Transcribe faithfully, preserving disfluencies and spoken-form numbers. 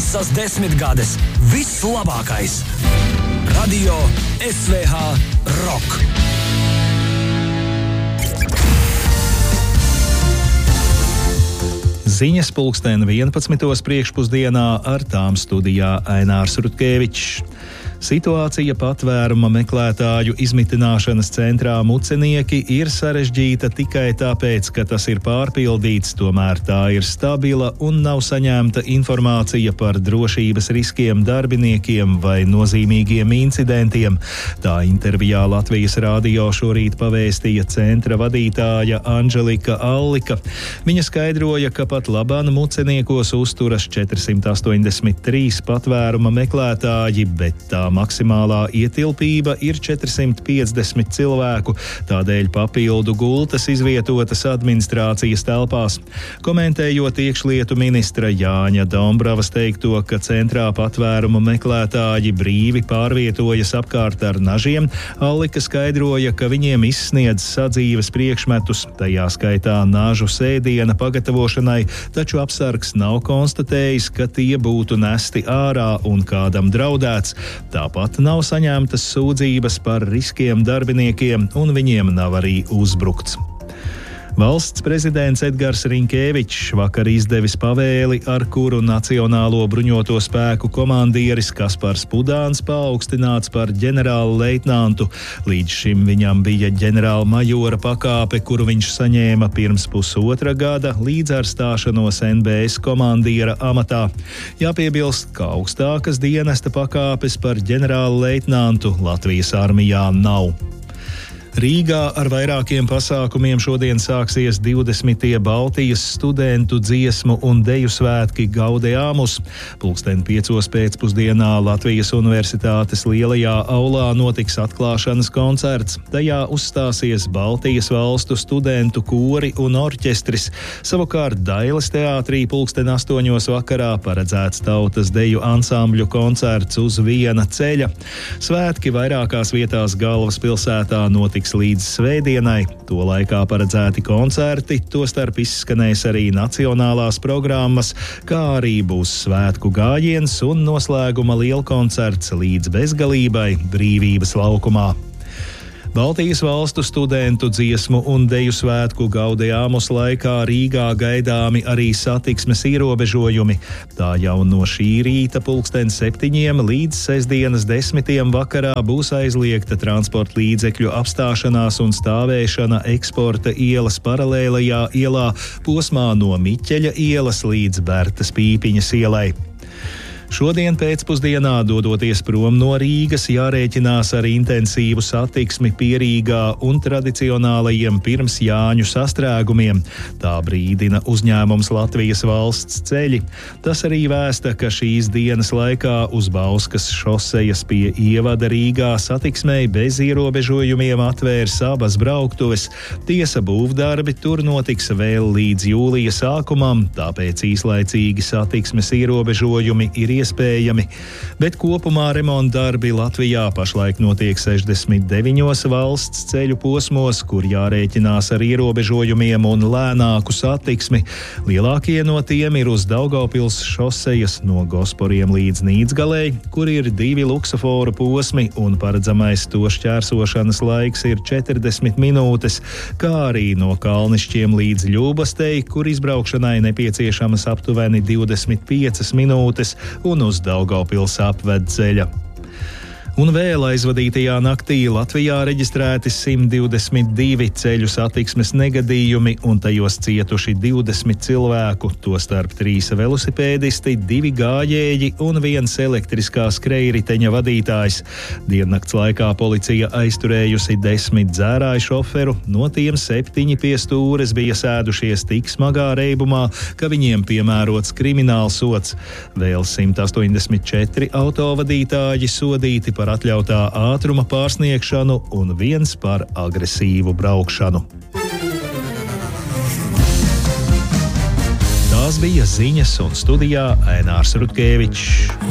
Visas desmitgades vislabākais. Radio S V H Rock. Ziņas pulksten vienpadsmitos priekšpusdienā, ar tām studijā Ainārs Rutkevičs. Situācija patvēruma meklētāju izmitināšanas centrā Mucenieki ir sarežģīta tikai tāpēc, ka tas ir pārpildīts, tomēr tā ir stabila un nav saņemta informācija par drošības riskiem darbiniekiem vai nozīmīgiem incidentiem. Tā intervijā Latvijas radio šorīt pavēstīja centra vadītāja Anželika Allika. Viņa skaidroja, ka pat labāk Muceniekos uzturas četrsimt astoņdesmit trīs patvēruma meklētāji, bet tā maksimālā ietilpība ir četrsimt piecdesmit cilvēku, tādēļ papildu gultas izvietotas administrācijas telpās. Komentējot iekšlietu ministra Jāņa Dombravas teikto, ka centrā patvērumu meklētāji brīvi pārvietojas apkārt ar nažiem, Allika skaidroja, ka viņiem izsniedz sadzīves priekšmetus, tajā skaitā nažu sēdiena pagatavošanai, taču apsargs nav konstatējis, ka tie būtu nesti ārā un kādam draudēts. Tāpat nav saņemtas sūdzības par riskiem darbiniekiem, un viņiem nav arī uzbrukts. Valsts prezidents Edgars Rinkēvičs vakar izdevis pavēli, ar kuru Nacionālo bruņoto spēku komandieris Kaspars Pudāns paaugstināts par ģenerālu leitnantu. Līdz šim viņam bija ģenerāla majora pakāpe, kuru viņš saņēma pirms pusotra gada līdz ar stāšanos N B S komandiera amatā. Jāpiebilst, ka augstākas dienesta pakāpes par ģenerālu leitnantu Latvijas armijā nav. Rīgā ar vairākiem pasākumiem šodien sāksies divdesmitie Baltijas studentu dziesmu un deju svētki Gaudeamus. Pulksten piecos pēcpusdienā Latvijas Universitātes lielajā aulā notiks atklāšanas koncerts. Tajā uzstāsies Baltijas valstu studentu kori un orķestris. Savukārt Dailes teātrī pulksten astoņos vakarā paredzēts tautas deju ansambļu koncerts Uz viena ceļa. Svētki vairākās vietās galvaspilsētā notiks līdz svētdienai. To laikā paredzēti koncerti, tostarp izskanēs arī nacionālās programmas, kā arī būs svētku gājiens un noslēguma lielkoncerts līdz bezgalībai Brīvības laukumā. Baltijas valstu studentu dziesmu un deju svētku Gaudeamus laikā Rīgā gaidāmi arī satiksmes ierobežojumi. Tā jau no šī rīta pulksten septiņiem līdz sestdienas desmitiem vakarā būs aizliegta transporta līdzekļu apstāšanās un stāvēšana Eksporta ielas paralēlajā ielā posmā no Miķeļa ielas līdz Bertas Pīpiņas ielai. Šodien pēcpusdienā, dodoties prom no Rīgas, jārēķinās ar intensīvu satiksmi pie Rīgā un tradicionālajiem pirms Jāņu sastrēgumiem. Tā brīdina uzņēmums Latvijas valsts ceļi. Tas arī vēsta, ka šīs dienas laikā uz Bauskas šosejas pie ievada Rīgā satiksmei bez ierobežojumiem atvērs abas brauktuves. Tiesa būvdarbi tur notiks vēl līdz jūlija sākumam, tāpēc īslaicīgi satiksmes ierobežojumi ir iespējami, bet kopumā remontdarbi Latvijā pašlaik notiek sešdesmit deviņos valsts ceļu posmos, kur jārēķinās ar ierobežojumiem un lēnāku satiksmi. Lielākie no tiem ir uz Daugavpils šosejas no Gosporiem līdz Nīdzgalei, kur ir divi luksaforu posmi un paredzamais to šķērsošanas laiks ir četrdesmit minūtes, kā arī no Kalnišķiem līdz Ļubastei, kur izbraukšanai nepieciešamas aptuveni divdesmit piecas minūtes, un uz Daugavpils apvedceļa. Un vēl aizvadītajā naktī Latvijā reģistrēti simt divdesmit divi ceļu satiksmes negadījumi un tajos cietuši divdesmit cilvēku, tostarp trīs velosipēdisti, divi gājēji un viens elektriskā skrejriteņa vadītājs. Diennakts laikā policija aizturējusi desmit dzērāju šoferu, no tiem septiņi pie stūres bija sēdušies tik smagā reibumā, ka viņiem piemērots kriminālsods. Vēl simt astoņdesmit četri autovadītāji sodīti par par atļautā ātruma pārsniegšanu un viens par agresīvu braukšanu. Tās bija ziņas un studijā Ainārs Rutkevičs.